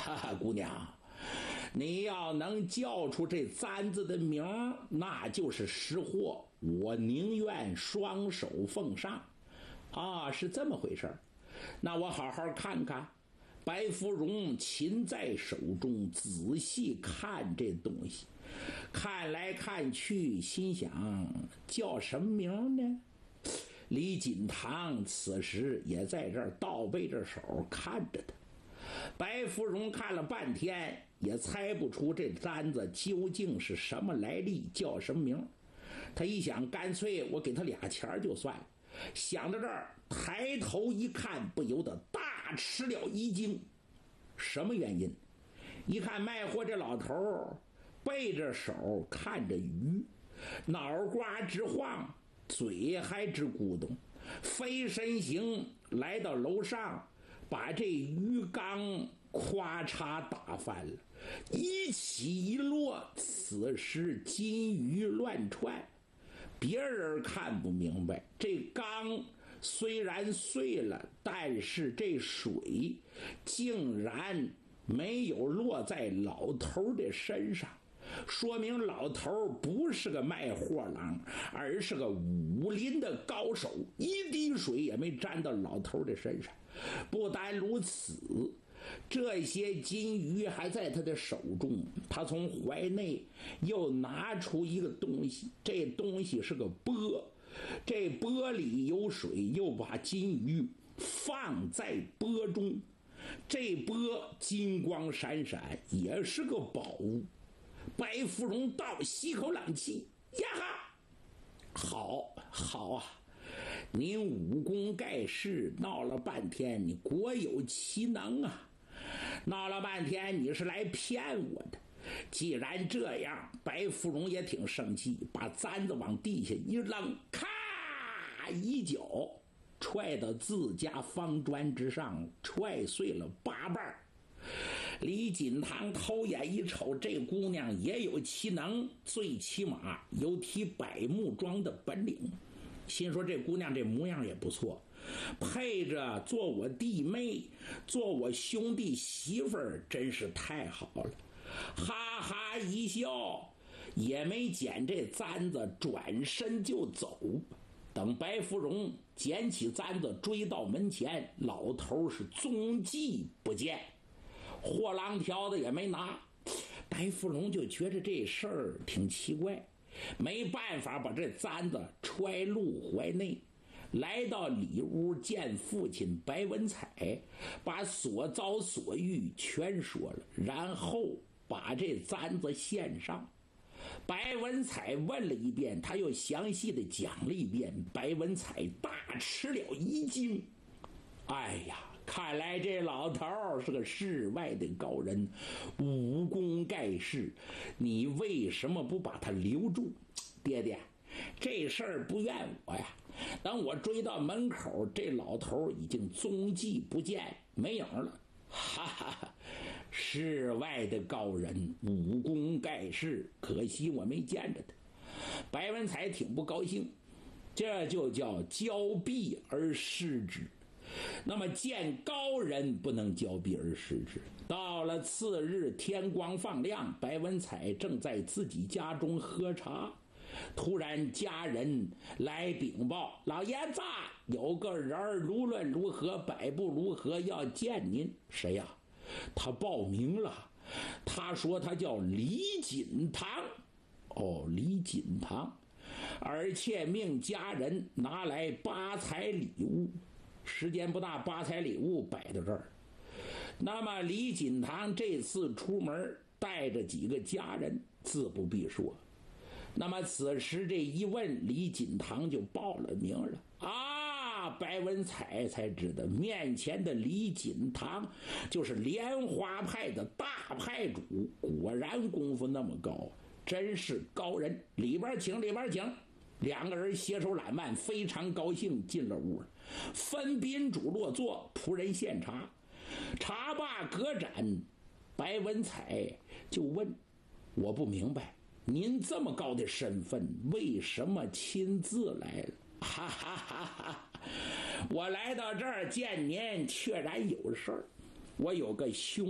哈，姑娘，你要能叫出这簪子的名，那就是实货，我宁愿双手奉上。啊，是这么回事。那我好好看看。白芙蓉擒在手中，仔细看这东西，看来看去，心想叫什么名呢？李锦堂此时也在这儿倒背着手看着他。白芙蓉看了半天，也猜不出这簪子究竟是什么来历，叫什么名。他一想，干脆我给他俩钱就算了。想到这儿，抬头一看，不由得大吃了一惊。什么原因？一看卖货这老头背着手看着鱼，脑瓜直晃，嘴还直咕咚，飞身行来到楼上，把这鱼缸咵嚓打翻了，一起一落。此时金鱼乱窜，别人看不明白，这缸虽然碎了，但是这水竟然没有落在老头的身上，说明老头不是个卖货郎，而是个武林的高手，一滴水也没沾到老头的身上。不单如此，这些金鱼还在他的手中，他从怀内又拿出一个东西，这东西是个钵，这钵里有水，又把金鱼放在钵中，这钵金光闪闪，也是个宝物。白芙蓉倒吸口冷气，呀哈，好啊，您武功盖世，闹了半天你果有其能啊，闹了半天你是来骗我的。既然这样，白芙蓉也挺生气，把簪子往地下一扔，咔一脚踹到自家方砖之上，踹碎了8瓣。李锦堂偷眼一瞅，这姑娘也有其能，最起码有提百木桩的本领，心说这姑娘这模样也不错，配着做我弟妹，做我兄弟媳妇儿，真是太好了。哈哈一笑，也没捡这簪子，转身就走。等白芙蓉捡起簪子追到门前，老头是踪迹不见，货郎条子也没拿。白芙蓉就觉得这事儿挺奇怪，没办法把这簪子揣入怀内，来到里屋见父亲白文彩，把所遭所遇全说了，然后把这簪子献上。白文彩问了一遍，他又详细的讲了一遍，白文彩大吃了一惊。哎呀，看来这老头是个世外的高人，武功盖世，你为什么不把他留住？爹爹，这事儿不怨我呀，等我追到门口，这老头已经踪迹不见，没影了。哈哈，世外的高人，武功盖世，可惜我没见着他。白文彩挺不高兴，这就叫交臂而失之。那么见高人不能交臂而失之。到了次日天光放亮，白文彩正在自己家中喝茶，突然家人来禀报，老爷子有个人无论如何百步如何要见您。谁呀？他报名了，他说他叫李锦堂。哦，李锦堂，而且命家人拿来8彩礼物，时间不大，8彩礼物摆到这儿。那么李锦堂这次出门带着几个家人，自不必说。那么此时这一问，李锦堂就报了名了啊！白文彩才知道，面前的李锦堂就是莲花派的大派主，果然功夫那么高，真是高人。里边请，里边请。两个人携手揽腕，非常高兴进了屋，分宾主落座，仆人献茶。茶罢隔盏，白文彩就问：我不明白，您这么高的身份，为什么亲自来了？哈哈哈哈！我来到这儿见您，确然有事儿。我有个兄